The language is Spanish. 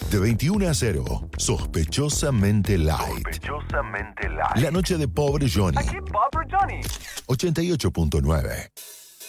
De 21 a 0, Sospechosamente Light. La noche de Pobre Johnny. Aquí Bob Johnny. 88.9.